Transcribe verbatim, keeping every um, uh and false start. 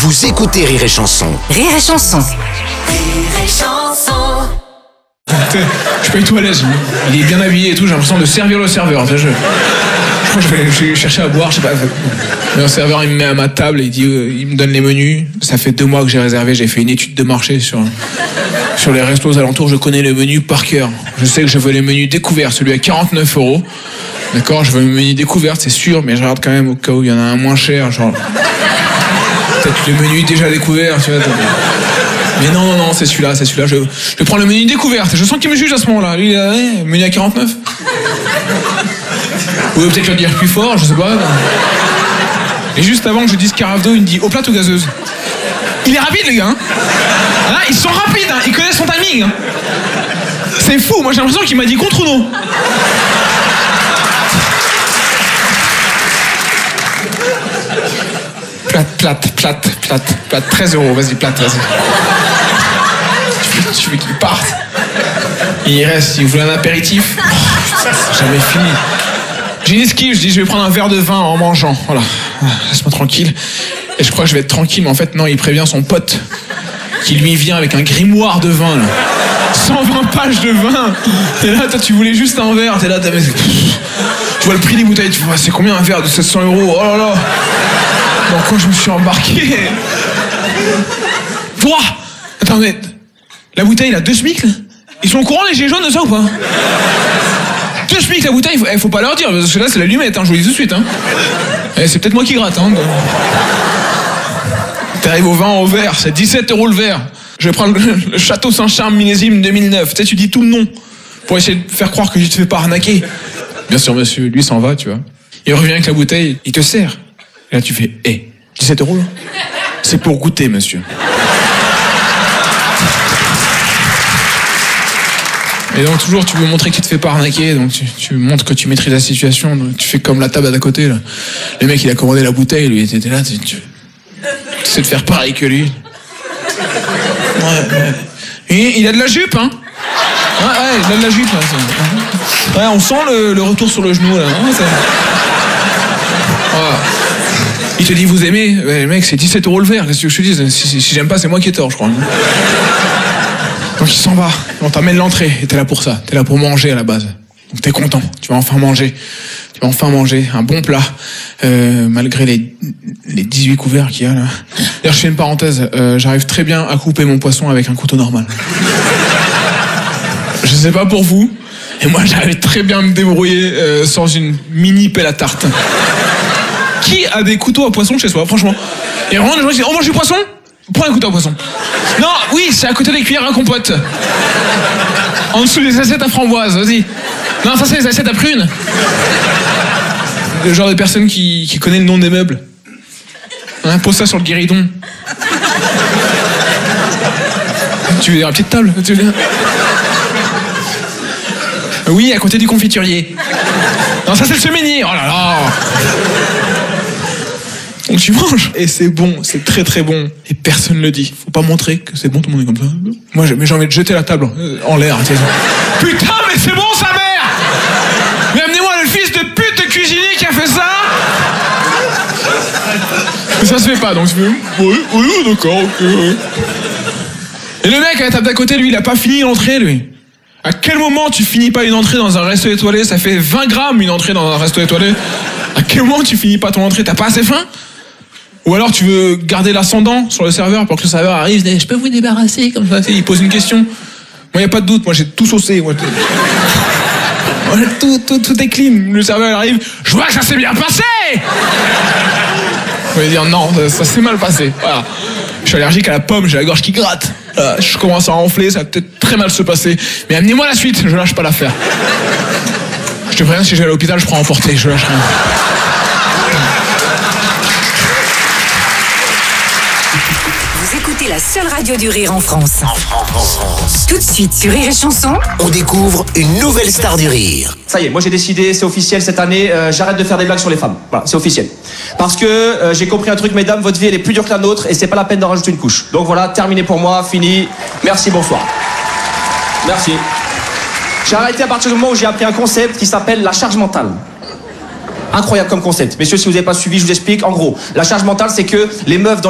Vous écoutez Rire et Chanson. Rire et Chanson. Rire et Chanson. Je suis pas du tout à l'aise. Il est bien habillé et tout, j'ai l'impression de servir le serveur. Je, je crois que je vais, je vais chercher à boire, je sais pas. Le serveur, il me met à ma table et il, dit, euh, il me donne les menus. Ça fait deux mois que j'ai réservé, j'ai fait une étude de marché sur, sur les restos aux alentours. Je connais le menu par cœur. Je sais que je veux les menus découverts, celui à quarante-neuf euros. D'accord, je veux le menu découvert, c'est sûr, mais je regarde quand même au cas où il y en a un moins cher, genre... Peut-être le menu déjà découvert, tu vois. Mais non, non, non, c'est celui-là, c'est celui-là. Je, je prends le menu découverte. Je sens qu'il me juge à ce moment-là. Lui, il a ouais, menu à quarante-neuf. Ou peut-être le dire plus fort, je sais pas. Et juste avant que je dise carafe d'eau, il me dit eau plate ou gazeuse. Il est rapide, les gars. Hein, hein ils sont rapides, hein. Ils connaissent son timing. Hein. C'est fou, moi j'ai l'impression qu'il m'a dit contre ou non. Plate, plate, plate, plate, plate, treize euros, vas-y, plate, vas-y. Tu veux, tu veux qu'il parte. Il reste, il voulait un apéritif. Oh, putain, c'est jamais fini. J'ai une esquive, je dis je vais prendre un verre de vin en mangeant. Voilà, laisse-moi tranquille. Et je crois que je vais être tranquille, mais en fait non, il prévient son pote qui lui vient avec un grimoire de vin, là. cent vingt pages de vin. Et là, toi, tu voulais juste un verre. T'es là, t'as... Tu vois le prix des bouteilles, tu vois, c'est combien un verre de sept cents euros? Oh là là. Donc quand je me suis embarqué... Pouah. Attends, mais... La bouteille, il a deux smic, là. Ils sont au courant, les gilets jaunes, de ça, ou pas? Deux smic, la bouteille, il faut, eh, faut pas leur dire, parce que là, c'est l'allumette, hein, je vous le dis tout de suite, hein. Eh, c'est peut-être moi qui gratte, hein. Donc... T'arrives au vin au verre, c'est dix-sept euros le verre. Je vais prendre le, le Château Saint-Charles millésime deux mille neuf. Tu sais, tu dis tout le nom pour essayer de faire croire que tu te fais pas arnaquer. Bien sûr, monsieur, lui s'en va, tu vois. Il revient avec la bouteille, il te sert. Et là, tu fais, hé, hey, dix-sept euros, là. C'est pour goûter, monsieur. Et donc, toujours, tu veux montrer que tu te fais pas arnaquer, donc tu, tu montres que tu maîtrises la situation, donc tu fais comme la table d'à côté, là. Le mec, il a commandé la bouteille, lui, il était là, tu, tu, tu sais de faire pareil que lui. Ouais, ouais. Et il a de la jupe, hein. Ouais, ouais, il a de la jupe, là. Ouais, on sent le, le retour sur le genou, là. Ouais, ça... ouais. Il te dit, vous aimez? Ouais, mec, c'est dix-sept euros le verre, qu'est-ce que je te dis? Si, si, si j'aime pas, c'est moi qui ai tort, je crois. Donc il s'en va, on t'amène l'entrée, et t'es là pour ça, t'es là pour manger à la base. Donc t'es content, tu vas enfin manger. Tu vas enfin manger un bon plat, euh, malgré les, les dix-huit couverts qu'il y a là. D'ailleurs, je fais une parenthèse, euh, j'arrive très bien à couper mon poisson avec un couteau normal. Je sais pas pour vous, et moi j'arrive très bien à me débrouiller euh, sans une mini pelle à tarte. Qui a des couteaux à poisson chez soi, franchement? Et vraiment, les gens disent, on mange du poisson? Prends un couteau à poisson. Non, oui, c'est à côté des cuillères à compote. En dessous des assiettes à framboise, vas-y. Non, ça c'est les assiettes à prunes. Le genre de personne qui, qui connaît le nom des meubles. Hein, pose ça sur le guéridon. Tu veux dire la petite table? Tu veux dire... Oui, à côté du confiturier. Non, ça c'est le semainier. Oh là là. Donc tu manges, et c'est bon, c'est très très bon, et personne ne le dit. Faut pas montrer que c'est bon, tout le monde est comme ça. Moi, j'ai, mais j'ai envie de jeter la table en l'air. Tu sais. Putain, mais c'est bon, sa mère! Mais amenez-moi le fils de pute de cuisinier qui a fait ça! Mais ça se fait pas, donc je fais, oui, oui, d'accord, ok. Oui. Et le mec à la table d'à côté, lui, il a pas fini l'entrée, lui. À quel moment tu finis pas une entrée dans un resto étoilé? Ça fait vingt grammes une entrée dans un resto étoilé. À quel moment tu finis pas ton entrée? T'as pas assez faim? Ou alors tu veux garder l'ascendant sur le serveur pour que le serveur arrive, je peux vous débarrasser comme ça, il pose une question. Moi y a pas de doute, moi j'ai tout saucé. Moi, moi, tout, tout, tout est clean. Le serveur arrive, je vois que ça s'est bien passé. Je vais dire non, ça, ça s'est mal passé. Voilà. Je suis allergique à la pomme, j'ai la gorge qui gratte. Voilà. Je commence à enfler, ça va peut-être très mal se passer. Mais amenez-moi la suite, je lâche pas l'affaire. Je te préviens, si je vais à l'hôpital, je prends emporter, je lâche rien. Écoutez la seule radio du rire en France. En France. En France. Tout de suite sur Rire et Chanson. On découvre une nouvelle star du rire. Ça y est, moi j'ai décidé, c'est officiel cette année, euh, j'arrête de faire des blagues sur les femmes. Voilà, c'est officiel. Parce que euh, j'ai compris un truc, mesdames, votre vie elle est plus dure que la nôtre et c'est pas la peine d'en rajouter une couche. Donc voilà, terminé pour moi, fini. Merci, bonsoir. Merci. J'ai arrêté à partir du moment où j'ai appris un concept qui s'appelle la charge mentale. Incroyable comme concept. Messieurs, si vous n'avez pas suivi, je vous explique. En gros, la charge mentale, c'est que les meufs dans